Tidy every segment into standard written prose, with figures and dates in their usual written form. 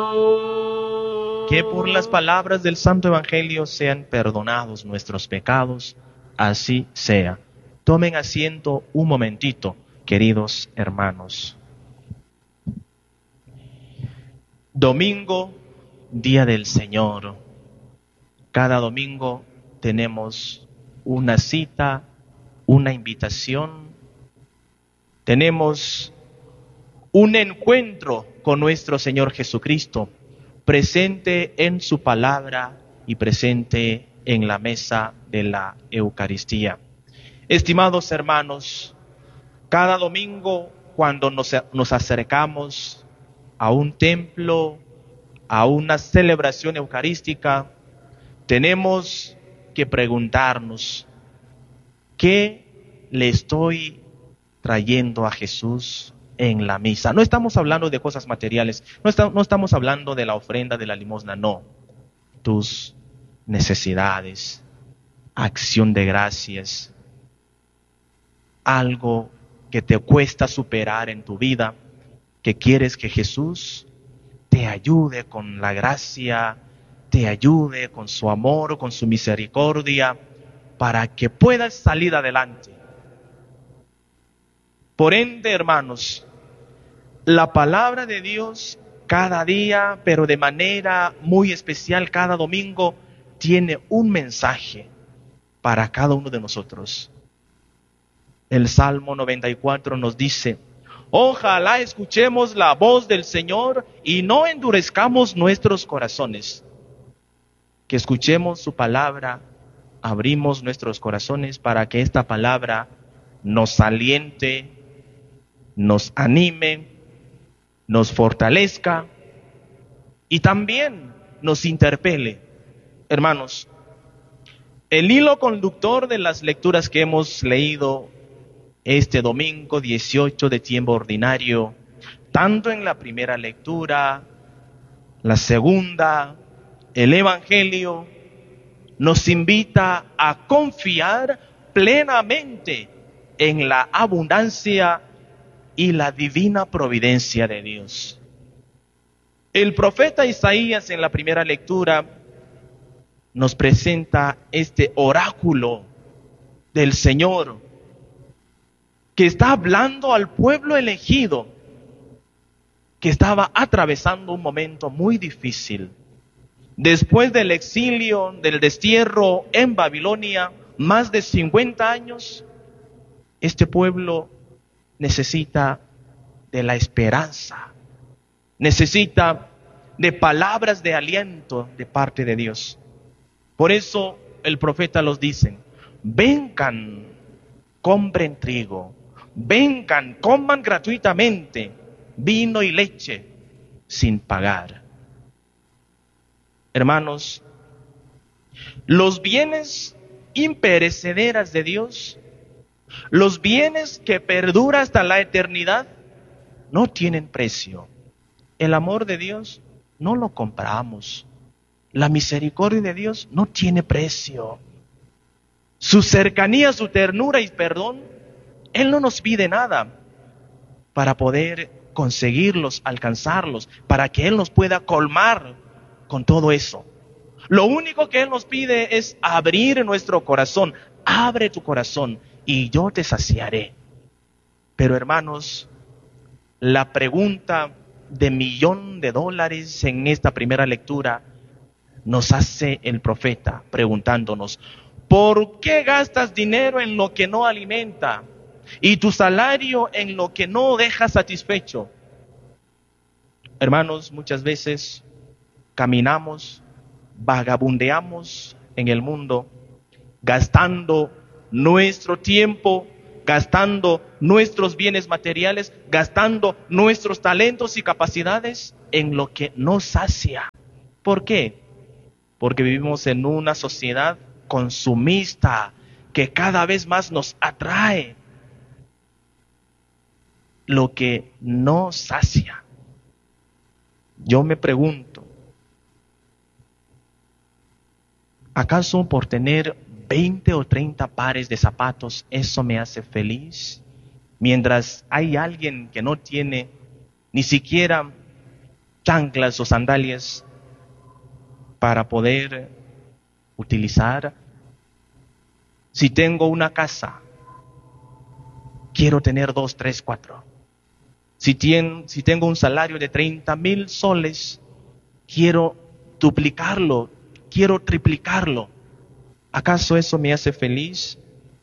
Que por las palabras del Santo Evangelio sean perdonados nuestros pecados, así sea. Tomen asiento un momentito, queridos hermanos. Domingo, día del Señor. Cada domingo tenemos una cita, una invitación. Tenemos un encuentro con nuestro Señor Jesucristo, presente en su palabra y presente en la mesa de la Eucaristía. Estimados hermanos, cada domingo cuando nos acercamos a un templo, a una celebración eucarística, tenemos que preguntarnos, ¿qué le estoy trayendo a Jesús en la misa? No estamos hablando de cosas materiales, no estamos hablando de la ofrenda, de la limosna, no. Tus necesidades, acción de gracias, algo que te cuesta superar en tu vida, que quieres que Jesús te ayude con la gracia, te ayude con su amor, con su misericordia, para que puedas salir adelante. Por ende, hermanos, la palabra de Dios cada día, pero de manera muy especial cada domingo, tiene un mensaje para cada uno de nosotros. El Salmo 94 nos dice: ojalá escuchemos la voz del Señor y no endurezcamos nuestros corazones. Que escuchemos su palabra, abrimos nuestros corazones para que esta palabra nos aliente, nos anime, nos fortalezca y también nos interpele. Hermanos, el hilo conductor de las lecturas que hemos leído este domingo 18 de tiempo ordinario, tanto en la primera lectura, la segunda, el Evangelio, nos invita a confiar plenamente en la abundancia y la divina providencia de Dios. El profeta Isaías en la primera lectura nos presenta este oráculo del Señor que está hablando al pueblo elegido que estaba atravesando un momento muy difícil. Después del exilio, del destierro en Babilonia, más de 50 años, este pueblo necesita de la esperanza, necesita de palabras de aliento de parte de Dios. Por eso el profeta los dice: vengan, compren trigo, vengan, coman gratuitamente vino y leche sin pagar. Hermanos, los bienes imperecederos de Dios, los bienes que perduran hasta la eternidad, no tienen precio. El amor de Dios no lo compramos. La misericordia de Dios no tiene precio. Su cercanía, su ternura y perdón, Él no nos pide nada para poder conseguirlos, alcanzarlos, para que Él nos pueda colmar con todo eso. Lo único que Él nos pide es abrir nuestro corazón. Abre tu corazón y yo te saciaré. Pero hermanos, la pregunta de $1,000,000 en esta primera lectura nos hace el profeta preguntándonos: ¿por qué gastas dinero en lo que no alimenta y tu salario en lo que no deja satisfecho? Hermanos, muchas veces caminamos, vagabundeamos en el mundo, gastando nuestro tiempo, gastando nuestros bienes materiales, gastando nuestros talentos y capacidades en lo que nos sacia. ¿Por qué? Porque vivimos en una sociedad consumista que cada vez más nos atrae lo que no sacia. Yo me pregunto, ¿acaso por tener 20 o 30 pares de zapatos eso me hace feliz? Mientras hay alguien que no tiene ni siquiera chanclas o sandalias para poder utilizar. Si tengo una casa, quiero tener 2, 3, 4. Si tengo un salario de 30,000 soles, quiero duplicarlo, quiero triplicarlo. ¿Acaso eso me hace feliz?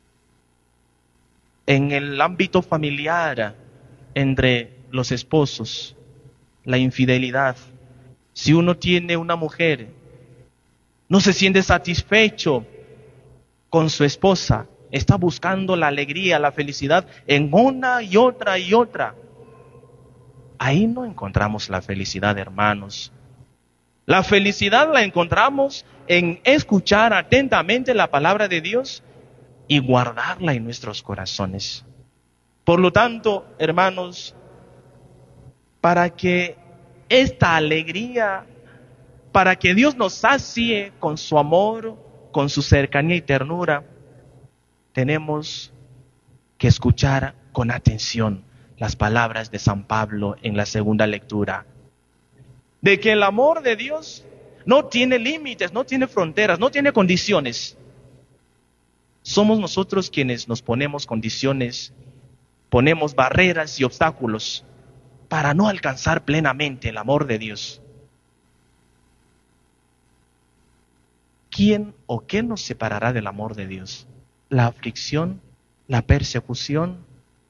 En el ámbito familiar, entre los esposos, la infidelidad. Si uno tiene una mujer, no se siente satisfecho con su esposa, está buscando la alegría, la felicidad en una y otra y otra. Ahí no encontramos la felicidad, hermanos. La felicidad la encontramos en escuchar atentamente la palabra de Dios y guardarla en nuestros corazones. Por lo tanto, hermanos, para que esta alegría, para que Dios nos sacie con su amor, con su cercanía y ternura, tenemos que escuchar con atención las palabras de San Pablo en la segunda lectura, de que el amor de Dios no tiene límites, no tiene fronteras, no tiene condiciones. Somos nosotros quienes nos ponemos condiciones, ponemos barreras y obstáculos para no alcanzar plenamente el amor de Dios. ¿Quién o qué nos separará del amor de Dios? ¿La aflicción? ¿La persecución?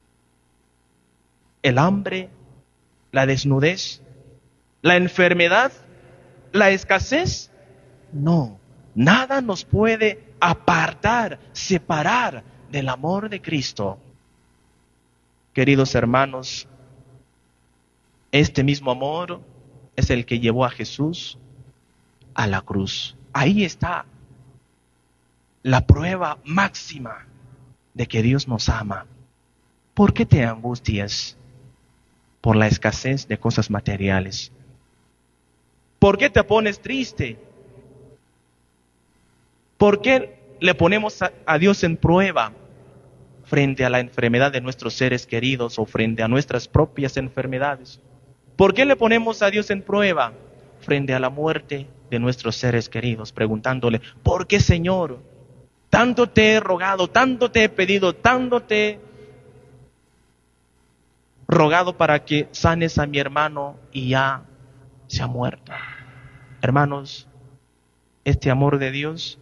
¿El hambre? ¿La desnudez? ¿La enfermedad? ¿La escasez? No, nada nos puede apartar, separar del amor de Cristo. Queridos hermanos, este mismo amor es el que llevó a Jesús a la cruz. Ahí está la prueba máxima de que Dios nos ama. ¿Por qué te angustias? Por la escasez de cosas materiales. ¿Por qué te pones triste? ¿Por qué le ponemos a Dios en prueba frente a la enfermedad de nuestros seres queridos o frente a nuestras propias enfermedades? ¿Por qué le ponemos a Dios en prueba frente a la muerte de nuestros seres queridos? Preguntándole, ¿por qué, Señor? Tanto te he rogado, tanto te he pedido, tanto te he rogado para que sanes a mi hermano y ya se ha muerto. Hermanos, este amor de Dios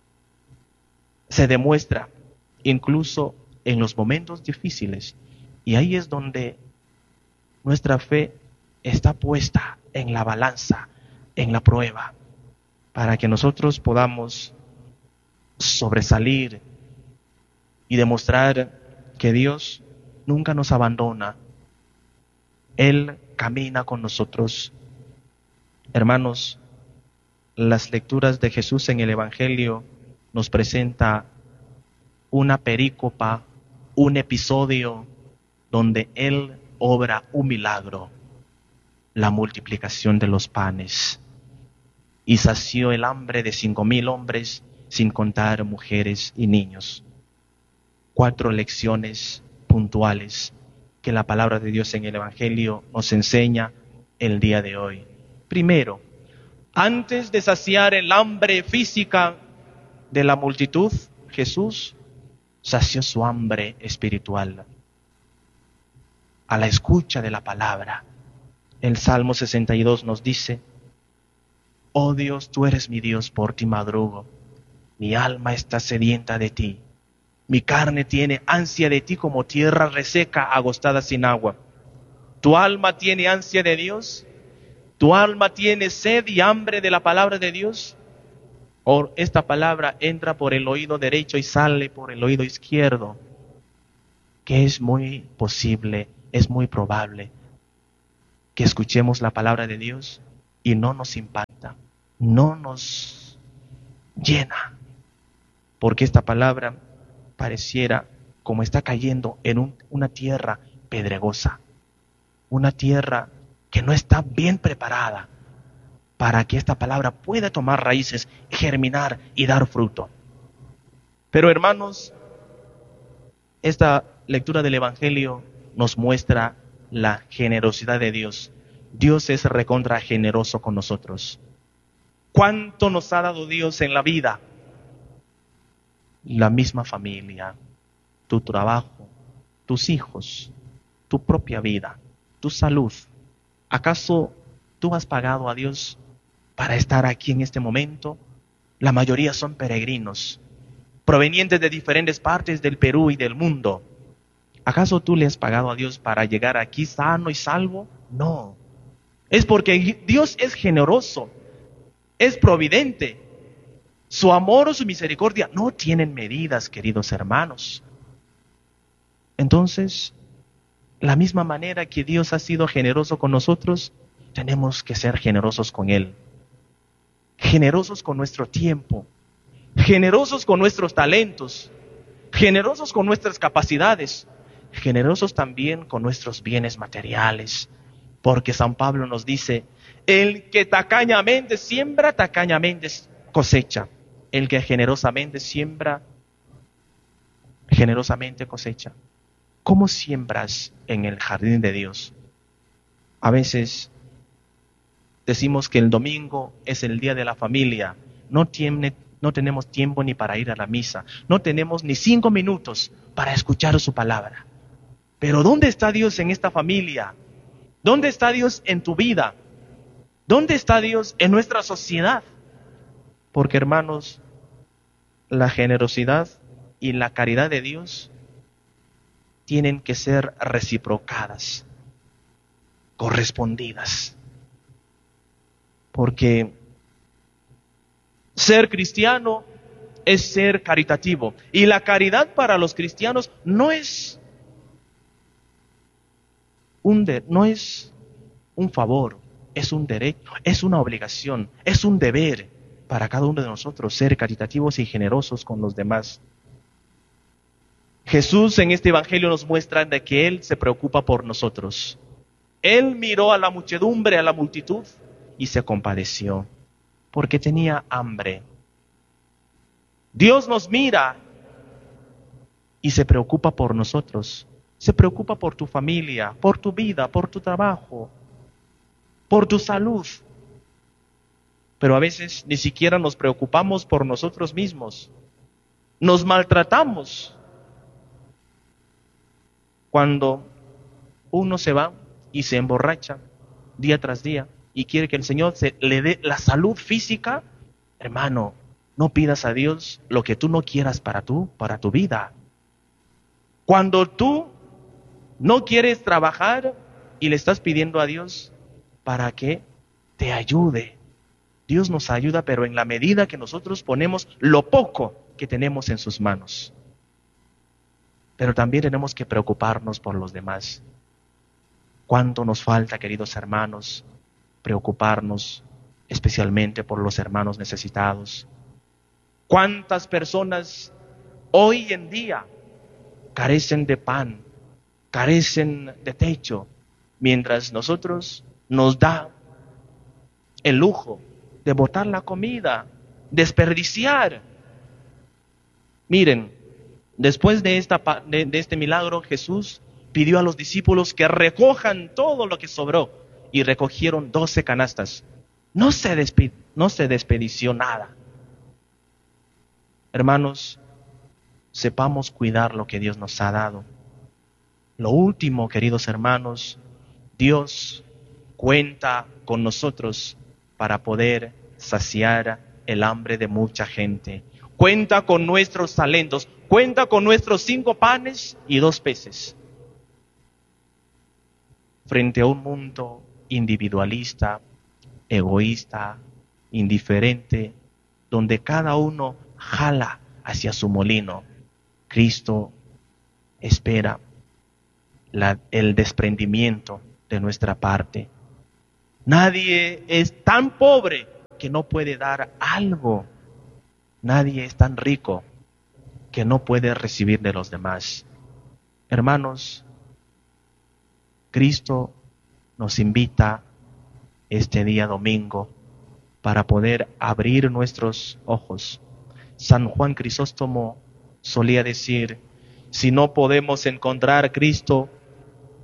se demuestra incluso en los momentos difíciles. Y ahí es donde nuestra fe está puesta en la balanza, en la prueba, para que nosotros podamos sobresalir y demostrar que Dios nunca nos abandona. Él camina con nosotros. Hermanos, las lecturas de Jesús en el Evangelio nos presenta una perícopa, un episodio donde Él obra un milagro, la multiplicación de los panes, y sació el hambre de 5,000 hombres, sin contar mujeres y niños. 4 lecciones puntuales que la palabra de Dios en el Evangelio nos enseña el día de hoy. Primero, antes de saciar el hambre física de la multitud, Jesús sació su hambre espiritual. A la escucha de la palabra, el Salmo 62 nos dice, oh Dios, tú eres mi Dios, por ti madrugo. Mi alma está sedienta de ti. Mi carne tiene ansia de ti como tierra reseca, agostada sin agua. ¿Tu alma tiene ansia de Dios? ¿Tu alma tiene sed y hambre de la palabra de Dios? ¿O esta palabra entra por el oído derecho y sale por el oído izquierdo? Que es muy posible, es muy probable que escuchemos la palabra de Dios y no nos impacta, no nos llena. Porque esta palabra pareciera como está cayendo en una tierra pedregosa, una tierra que no está bien preparada para que esta palabra pueda tomar raíces, germinar y dar fruto. Pero hermanos, esta lectura del Evangelio nos muestra la generosidad de Dios. Dios es recontra generoso con nosotros. ¿Cuánto nos ha dado Dios en la vida? La misma familia, tu trabajo, tus hijos, tu propia vida, tu salud. ¿Acaso tú has pagado a Dios para estar aquí en este momento? La mayoría son peregrinos, provenientes de diferentes partes del Perú y del mundo. ¿Acaso tú le has pagado a Dios para llegar aquí sano y salvo? No. Es porque Dios es generoso, es providente. Su amor o su misericordia no tienen medidas, queridos hermanos. Entonces, la misma manera que Dios ha sido generoso con nosotros, tenemos que ser generosos con Él. Generosos con nuestro tiempo, generosos con nuestros talentos, generosos con nuestras capacidades, generosos también con nuestros bienes materiales. Porque San Pablo nos dice, el que tacañamente siembra, tacañamente cosecha. El que generosamente siembra, generosamente cosecha. ¿Cómo siembras en el jardín de Dios? A veces decimos que el domingo es el día de la familia. No tenemos tiempo ni para ir a la misa. No tenemos ni 5 minutos para escuchar su palabra. Pero ¿dónde está Dios en esta familia? ¿Dónde está Dios en tu vida? ¿Dónde está Dios en nuestra sociedad? Porque, hermanos, la generosidad y la caridad de Dios tienen que ser reciprocadas, correspondidas. Porque ser cristiano es ser caritativo. Y la caridad para los cristianos no es un favor, es un derecho, es una obligación, es un deber para cada uno de nosotros ser caritativos y generosos con los demás. Jesús en este evangelio nos muestra de que Él se preocupa por nosotros. Él miró a la muchedumbre, a la multitud, y se compadeció, porque tenía hambre. Dios nos mira y se preocupa por nosotros. Se preocupa por tu familia, por tu vida, por tu trabajo, por tu salud. Pero a veces ni siquiera nos preocupamos por nosotros mismos. Nos maltratamos. Cuando uno se va y se emborracha día tras día y quiere que el Señor le dé la salud física, hermano, no pidas a Dios lo que tú no quieras para tu vida. Cuando tú no quieres trabajar y le estás pidiendo a Dios para que te ayude. Dios nos ayuda, pero en la medida que nosotros ponemos lo poco que tenemos en sus manos. Pero también tenemos que preocuparnos por los demás. ¿Cuánto nos falta, queridos hermanos, preocuparnos especialmente por los hermanos necesitados? ¿Cuántas personas hoy en día carecen de pan, carecen de techo, mientras nosotros nos da el lujo de botar la comida, desperdiciar? Miren, después de este milagro, Jesús pidió a los discípulos que recojan todo lo que sobró y recogieron 12 canastas. No se desperdició nada. Hermanos, sepamos cuidar lo que Dios nos ha dado. Lo último, queridos hermanos, Dios cuenta con nosotros para poder saciar el hambre de mucha gente. Cuenta con nuestros talentos, cuenta con nuestros 5 panes y 2 peces. Frente a un mundo individualista, egoísta, indiferente, donde cada uno jala hacia su molino, Cristo espera el desprendimiento de nuestra parte. Nadie es tan pobre que no puede dar algo. Nadie es tan rico que no puede recibir de los demás. Hermanos, Cristo nos invita este día domingo para poder abrir nuestros ojos. San Juan Crisóstomo solía decir, si no podemos encontrar a Cristo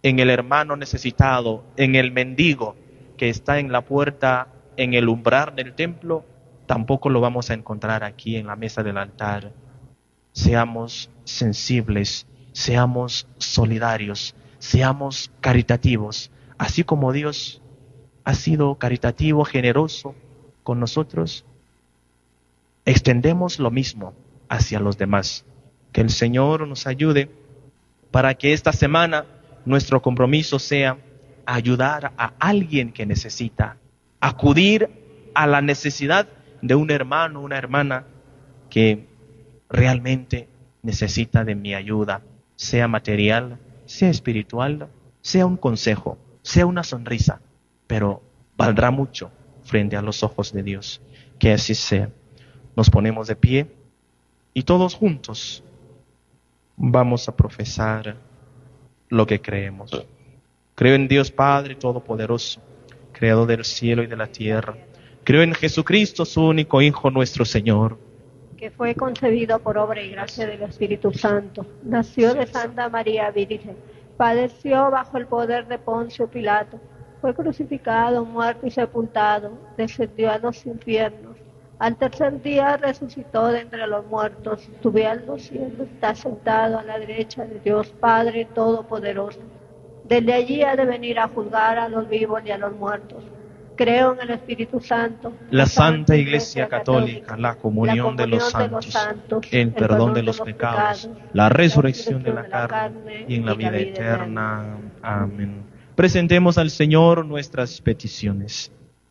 en el hermano necesitado, en el mendigo que está en la puerta, en el umbral del templo, tampoco lo vamos a encontrar aquí en la mesa del altar. Seamos sensibles, seamos solidarios, seamos caritativos, así como Dios ha sido caritativo, generoso con nosotros. Extendemos lo mismo hacia los demás. Que el Señor nos ayude para que esta semana nuestro compromiso sea ayudar a alguien que necesita, acudir a la necesidad de un hermano, una hermana que realmente necesita de mi ayuda, sea material, sea espiritual, sea un consejo, sea una sonrisa, pero valdrá mucho frente a los ojos de Dios. Que así sea. Nos ponemos de pie y todos juntos vamos a profesar lo que creemos. Creo en Dios Padre Todopoderoso, Creador del cielo y de la tierra. Creo en Jesucristo, su único Hijo, nuestro Señor, que fue concebido por obra y gracia del Espíritu Santo. Nació de Santa María Virgen. Padeció bajo el poder de Poncio Pilato. Fue crucificado, muerto y sepultado. Descendió a los infiernos. Al tercer día resucitó de entre los muertos. Subió a los cielos, está sentado a la derecha de Dios Padre Todopoderoso. Desde allí ha de venir a juzgar a los vivos y a los muertos. Creo en el Espíritu Santo, la Santa Iglesia Católica, la comunión de los santos, el perdón de los pecados, la resurrección de la carne y en la vida eterna. Amén. Presentemos al Señor nuestras peticiones.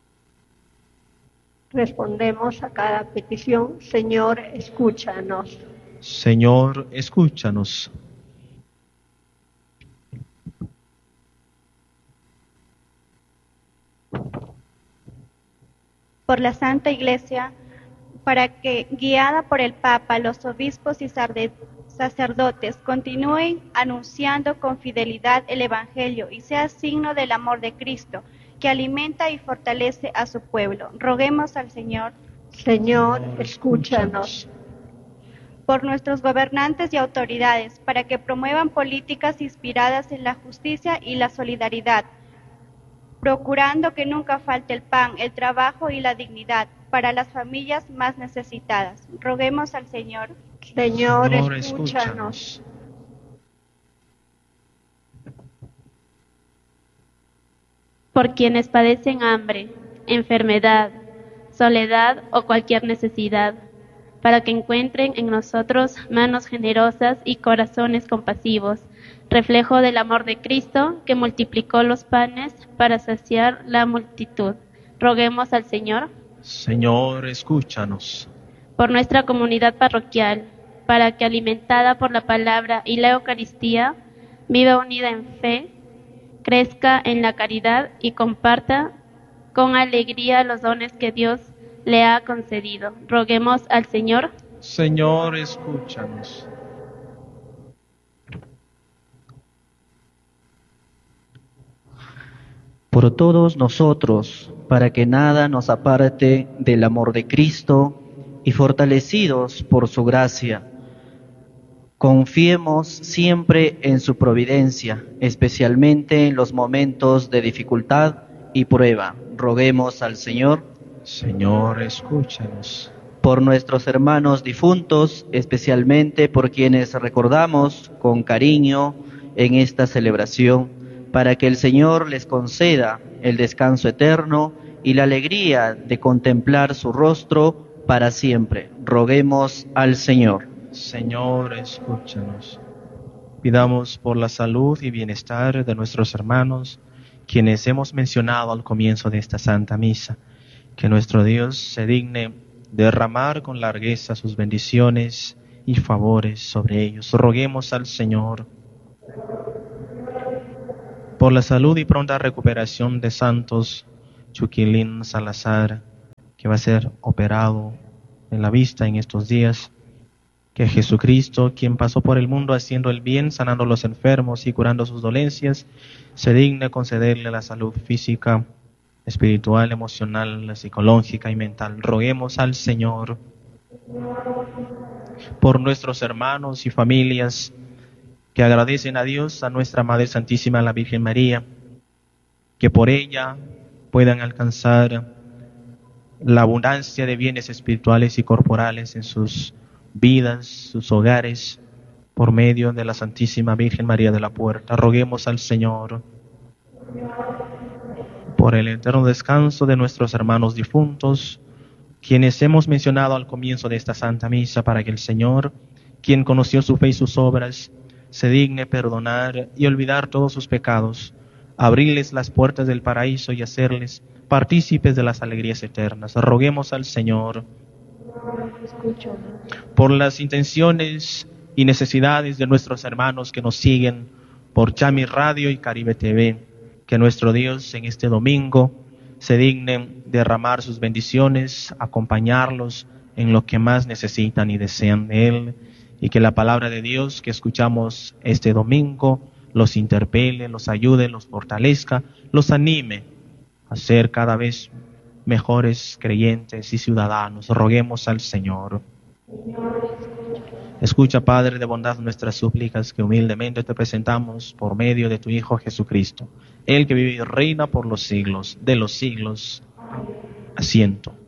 Respondemos a cada petición: Señor, escúchanos. Señor, escúchanos. Por la Santa Iglesia, para que, guiada por el Papa, los obispos y sacerdotes continúen anunciando con fidelidad el Evangelio y sea signo del amor de Cristo, que alimenta y fortalece a su pueblo. Roguemos al Señor. Señor, escúchanos. Por nuestros gobernantes y autoridades, para que promuevan políticas inspiradas en la justicia y la solidaridad, procurando que nunca falte el pan, el trabajo y la dignidad para las familias más necesitadas. Roguemos al Señor. Señor, escúchanos. Por quienes padecen hambre, enfermedad, soledad o cualquier necesidad, para que encuentren en nosotros manos generosas y corazones compasivos, reflejo del amor de Cristo que multiplicó los panes para saciar la multitud. Roguemos al Señor. Señor, escúchanos. Por nuestra comunidad parroquial, para que alimentada por la palabra y la Eucaristía, viva unida en fe, crezca en la caridad y comparta con alegría los dones que Dios le ha concedido. Roguemos al Señor. Señor, escúchanos. Por todos nosotros, para que nada nos aparte del amor de Cristo y fortalecidos por su gracia, confiemos siempre en su providencia, especialmente en los momentos de dificultad y prueba. Roguemos al Señor. Señor, escúchanos. Por nuestros hermanos difuntos, especialmente por quienes recordamos con cariño en esta celebración, para que el Señor les conceda el descanso eterno y la alegría de contemplar su rostro para siempre. Roguemos al Señor. Señor, escúchanos. Pidamos por la salud y bienestar de nuestros hermanos, quienes hemos mencionado al comienzo de esta Santa Misa, que nuestro Dios se digne derramar con largueza sus bendiciones y favores sobre ellos. Roguemos al Señor. Por la salud y pronta recuperación de Santos Chuquilín Salazar, que va a ser operado en la vista en estos días, que Jesucristo, quien pasó por el mundo haciendo el bien, sanando a los enfermos y curando sus dolencias, se digne concederle la salud física, espiritual, emocional, psicológica y mental. Roguemos al Señor. Por nuestros hermanos y familias que agradecen a Dios, a nuestra Madre Santísima, la Virgen María, que por ella puedan alcanzar la abundancia de bienes espirituales y corporales en sus vidas, sus hogares, por medio de la Santísima Virgen María de la Puerta. Roguemos al Señor por el eterno descanso de nuestros hermanos difuntos, quienes hemos mencionado al comienzo de esta Santa Misa, para que el Señor, quien conoció su fe y sus obras, se digne perdonar y olvidar todos sus pecados, abrirles las puertas del paraíso y hacerles partícipes de las alegrías eternas. Roguemos al Señor por las intenciones y necesidades de nuestros hermanos que nos siguen por Chami Radio y Caribe TV, que nuestro Dios en este domingo se digne derramar sus bendiciones, acompañarlos en lo que más necesitan y desean de Él, y que la palabra de Dios que escuchamos este domingo los interpele, los ayude, los fortalezca, los anime a ser cada vez mejores creyentes y ciudadanos. Roguemos al Señor. Escucha, Padre de bondad, nuestras súplicas que humildemente te presentamos por medio de tu Hijo Jesucristo, Él que vive y reina por los siglos de los siglos. Asiento.